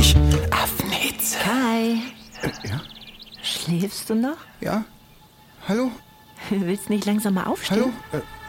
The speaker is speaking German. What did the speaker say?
dich. Affenhitze. Kai, Ja? schläfst du noch? Ja? Hallo? Willst nicht langsam mal aufstehen? Hallo?